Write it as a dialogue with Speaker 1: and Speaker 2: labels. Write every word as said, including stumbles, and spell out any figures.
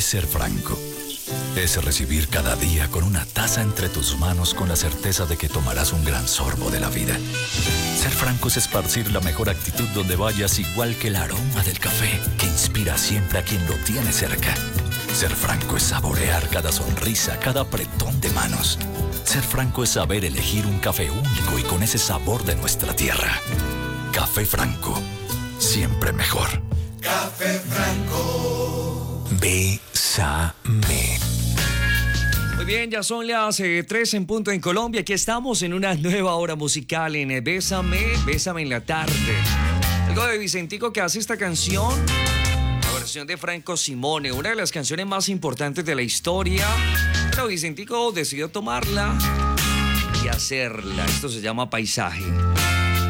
Speaker 1: ser franco. Es recibir cada día con una taza entre tus manos con la certeza de que tomarás un gran sorbo de la vida. Ser franco es esparcir la mejor actitud donde vayas, igual que el aroma del café que inspira siempre a quien lo tiene cerca. Ser franco es saborear cada sonrisa, cada apretón de manos. Ser franco es saber elegir un café único y con ese sabor de nuestra tierra. Café Franco, siempre mejor.
Speaker 2: Café Franco.
Speaker 1: Bésame.
Speaker 3: Muy bien, ya son las eh, tres en punto en Colombia. Aquí estamos en una nueva hora musical en eh, Bésame, Bésame en la tarde. Algo de Vicentico que hace esta canción, la versión de Franco Simone, una de las canciones más importantes de la historia. Pero Vicentico decidió tomarla y hacerla. Esto se llama Paisaje.